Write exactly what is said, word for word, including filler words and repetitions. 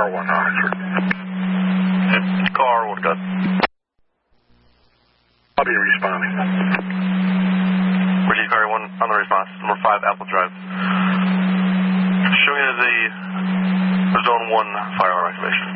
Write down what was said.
R one, officer. Call R one, got. I'll be responding. Richie, Car one on the response, number five, Apple Drive. Showing you the zone one firearm activation.